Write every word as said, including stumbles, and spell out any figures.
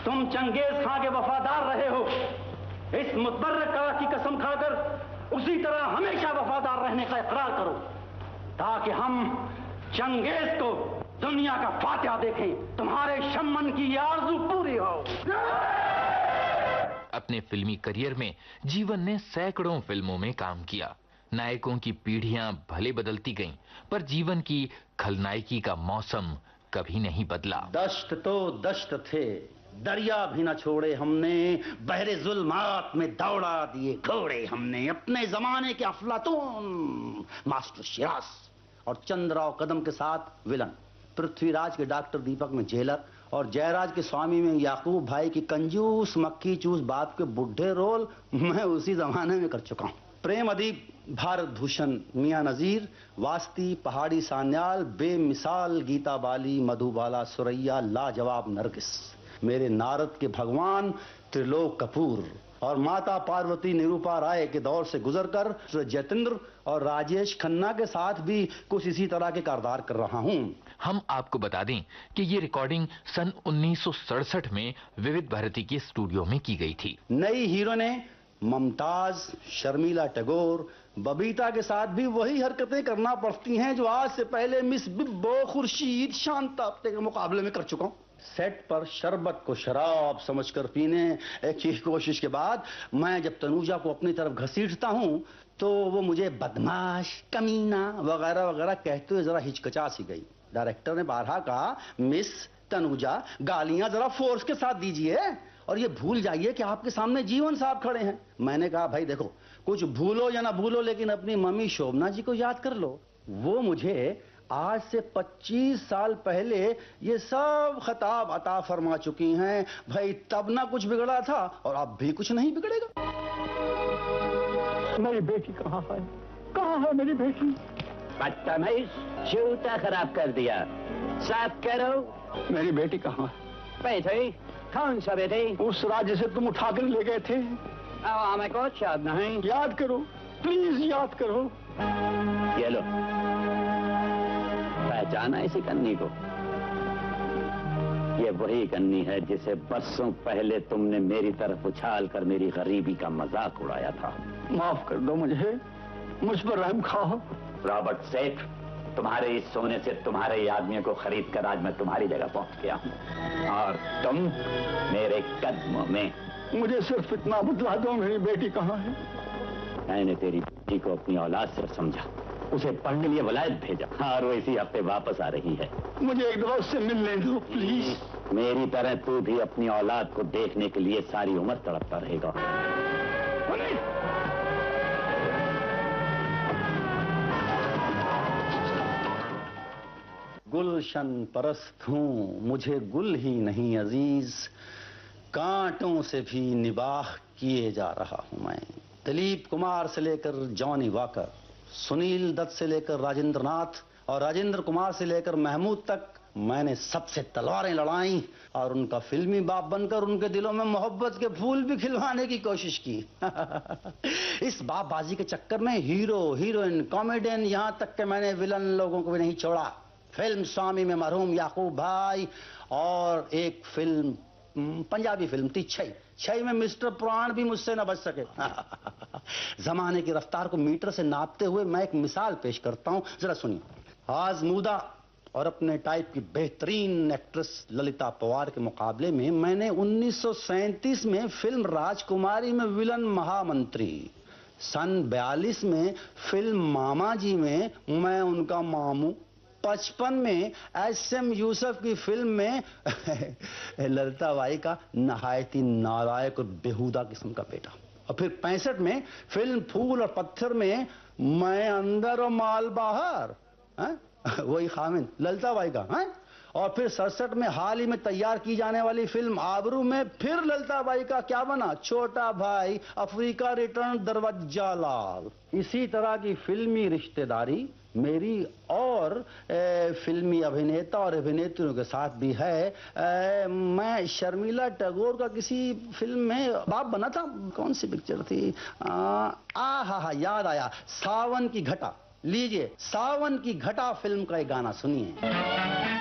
तुम चंगेज खां के वफादार रहे हो, इस मुतबर्रका की कसम खाकर उसी तरह हमेशा वफादार रहने का इकरार करो, ताकि हम चंगेज को दुनिया का फातिहा देखें, तुम्हारे शम्मन की ये आरज़ू पूरी हो। अपने फिल्मी करियर में जीवन ने सैकड़ों फिल्मों में काम किया। नायकों की पीढ़ियां भले बदलती गईं, पर जीवन की खलनायकी का मौसम कभी नहीं बदला। दश्त तो दश्त थे, दरिया भी न छोड़े हमने, बहरे जुल्मात में दौड़ा दिए घोड़े हमने। अपने जमाने के अफलातून मास्टर शिराज और चंद्रराव कदम के साथ विलन, पृथ्वीराज के डॉक्टर दीपक में जेलर और जयराज के स्वामी में याकूब भाई की कंजूस मक्खी चूस बाप के बुढ़े रोल मैं उसी जमाने में कर चुका हूं। प्रेम अदीब भारत भूषण मियां नजीर, वास्ती पहाड़ी सान्याल, बेमिसाल गीता बाली, मधुबाला सुरैया, लाजवाब नरगिस, मेरे नारद के भगवान त्रिलोक कपूर और माता पार्वती निरूपा राय के दौर से गुजरकर जतेंद्र और राजेश खन्ना के साथ भी कुछ इसी तरह के किरदार कर रहा हूं। हम आपको बता दें कि ये रिकॉर्डिंग सन उन्नीस सौ सड़सठ में विविध भारती के स्टूडियो में की गई थी। नई हीरो ने ममताज, शर्मिला टैगोर, बबीता के साथ भी वही हरकतें करना पड़ती हैं जो आज से पहले मिस बिब्बो, खुर्शीद, शांता के मुकाबले में कर चुका हूं। सेट पर शरबत को शराब समझकर पीने की कोशिश के बाद मैं जब तनुजा को अपनी तरफ घसीटता हूं तो वो मुझे बदमाश, कमीना वगैरह वगैरह कहते हुए जरा हिचकिचा सी गई। डायरेक्टर ने बारहा कहा, मिस तनुजा गालियां जरा फोर्स के साथ दीजिए और ये भूल जाइए कि आपके सामने जीवन साहब खड़े हैं। मैंने कहा, भाई देखो, कुछ भूलो या ना भूलो लेकिन अपनी मम्मी शोभना जी को याद कर लो। वो मुझे आज से पच्चीस साल पहले ये सब खिताब अता फरमा चुकी हैं। भाई तब ना कुछ बिगड़ा था और अब भी कुछ नहीं बिगड़ेगा। मेरी बेटी कहाँ है? कहाँ है मेरी बेटी? बदतमीज, जूता खराब कर दिया, साफ करो। मेरी बेटी कहाँ है? बेटी? कौन सा बेटी? उस राज्य से तुम उठा कर ले गए थे। हमें कुछ याद नहीं। याद करो, प्लीज याद करो। ये लो, पहचाना इसी कन्नी को? ये वही कन्नी है जिसे बरसों पहले तुमने मेरी तरफ उछाल कर मेरी गरीबी का मजाक उड़ाया था। माफ कर दो मुझे, मुझ पर रहम खाओ। रॉबर्ट सेठ, तुम्हारे इस सोने से तुम्हारे आदमियों को खरीद कर आज मैं तुम्हारी जगह पहुंच गया हूं और तुम मेरे कदमों में। मुझे सिर्फ इतना बतला दो, मेरी बेटी कहाँ है? मैंने तेरी बेटी को अपनी औलाद से समझा, उसे पढ़ने लिए वलायत भेजा और वो इसी हफ्ते वापस आ रही है। मुझे एक दफा उससे मिलने दो प्लीज। मेरी तरह तू भी अपनी औलाद को देखने के लिए सारी उम्र तड़पता रहेगा। गुलशन परस्त हूँ, मुझे गुल ही नहीं अजीज, कांटों से भी निबाह किए जा रहा हूँ मैं। दिलीप कुमार से लेकर जॉनी वॉकर, सुनील दत्त से लेकर राजेंद्र नाथ और राजेंद्र कुमार से लेकर महमूद तक मैंने सबसे तलवारें लड़ाई और उनका फिल्मी बाप बनकर उनके दिलों में मोहब्बत के फूल भी खिलवाने की कोशिश की। इस बापबाजी के चक्कर में हीरो, हीरोइन, कॉमेडियन, यहां तक कि मैंने विलन लोगों को भी नहीं छोड़ा। फिल्म स्वामी में मरहूम याकूब भाई और एक फिल्म, पंजाबी फिल्म थी छई, छई में मिस्टर पुराण भी मुझसे न बच सके। जमाने की रफ्तार को मीटर से नापते हुए मैं एक मिसाल पेश करता हूं, जरा सुनिए। आजमूदा और अपने टाइप की बेहतरीन एक्ट्रेस ललिता पवार के मुकाबले में मैंने उन्नीस सौ सैंतीस में फिल्म राजकुमारी में विलन महामंत्री, सन बयालीस में फिल्म मामा जी में मैं उनका मामू, पचपन में एस एम यूसुफ की फिल्म में ललिता बाई का नहायती नालायक और बेहुदा किस्म का बेटा, और फिर पैंसठ में फिल्म फूल और पत्थर में मैं अंदर और माल बाहर, वही खामिन ललिता बाई का है। और फिर सड़सठ में हाल ही में तैयार की जाने वाली फिल्म आबरू में फिर ललिता बाई का क्या बना, छोटा भाई, अफ्रीका रिटर्न, दरवाजा लाल। इसी तरह की फिल्मी रिश्तेदारी मेरी और ए, फिल्मी अभिनेता और अभिनेत्रियों के साथ भी है। ए, मैं शर्मिला टैगोर का किसी फिल्म में बाप बना था, कौन सी पिक्चर थी, आ, आ हा हा याद आया, सावन की घटा। लीजिए, सावन की घटा फिल्म का एक गाना सुनिए।